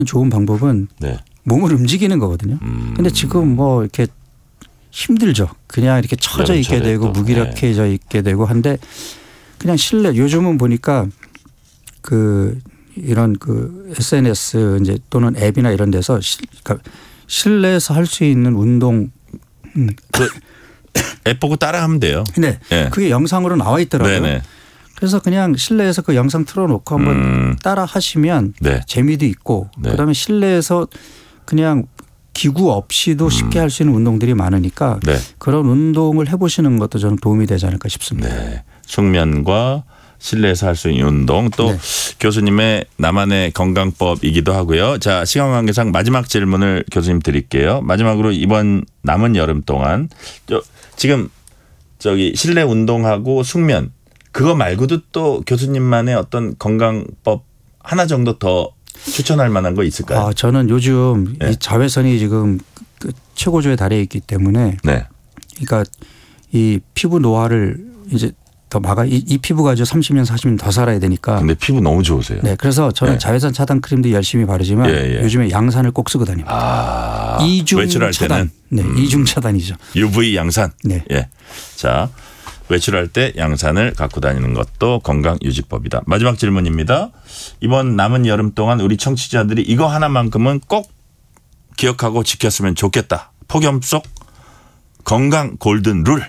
좋은 방법은 네. 몸을 움직이는 거거든요. 근데 지금 뭐 이렇게 힘들죠. 그냥 이렇게 처져 있게 여름철에 되고 또, 무기력해져 있게 되고 한데 그냥 실내 요즘은 보니까 이런 SNS 이제 또는 앱이나 이런 데서 그러니까 실내에서 할 수 있는 운동 앱 보고 따라하면 돼요. 네. 네. 그게 영상으로 나와 있더라고요. 네네. 그래서 그냥 실내에서 그 영상 틀어놓고 한번 따라 하시면 네. 재미도 있고 네. 그다음에 실내에서 그냥 기구 없이도 쉽게 할 수 있는 운동들이 많으니까 네. 그런 운동을 해보시는 것도 저는 도움이 되지 않을까 싶습니다. 네. 숙면과 실내에서 할 수 있는 운동 또 네. 교수님의 나만의 건강법이기도 하고요. 자, 시간 관계상 마지막 질문을 교수님 드릴게요. 마지막으로 이번 남은 여름 동안 지금 실내 운동하고 숙면 그거 말고도 또 교수님만의 어떤 건강법 하나 정도 더 추천할 만한 거 있을까요? 저는 요즘 네. 이 자외선이 지금 최고조에 달해 있기 때문에 네. 그러니까 이 피부 노화를 이제 더 이 피부가 30년 40년 더 살아야 되니까. 근데 피부 너무 좋으세요. 네. 그래서 저는 네. 자외선 차단 크림도 열심히 바르지만 요즘에 양산을 꼭 쓰고 다닙니다. 이중 외출할 차단. 때는 네. 이중 차단이죠. UV 양산. 네. 예. 자, 외출할 때 양산을 갖고 다니는 것도 건강 유지법이다. 마지막 질문입니다. 이번 남은 여름 동안 우리 청취자들이 이거 하나만큼은 꼭 기억하고 지켰으면 좋겠다. 폭염 속 건강 골든 룰.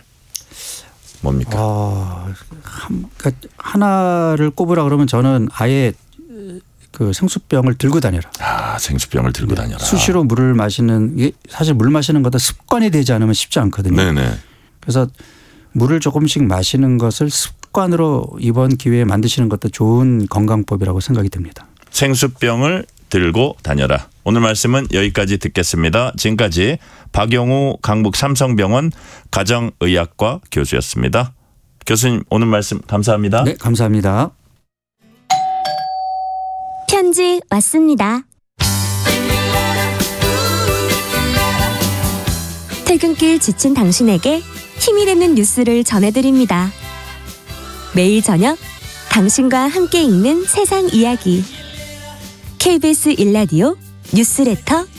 뭡니까? 그러니까 하나를 꼽으라 그러면 저는 아예 그 생수병을 들고 다녀라. 생수병을 들고 다녀라. 수시로 물을 마시는 이게 사실 물 마시는 것도 습관이 되지 않으면 쉽지 않거든요. 네네. 그래서 물을 조금씩 마시는 것을 습관으로 이번 기회에 만드시는 것도 좋은 건강법이라고 생각이 듭니다. 생수병을 들고 다녀라. 오늘 말씀은 여기까지 듣겠습니다. 지금까지 박용우 강북 삼성병원 가정의학과 교수였습니다. 교수님 오늘 말씀 감사합니다. 네, 감사합니다. 편지 왔습니다. 퇴근길 지친 당신에게 힘이 되는 뉴스를 전해드립니다. 매일 저녁 당신과 함께 읽는 세상 이야기 KBS 1라디오 뉴스레터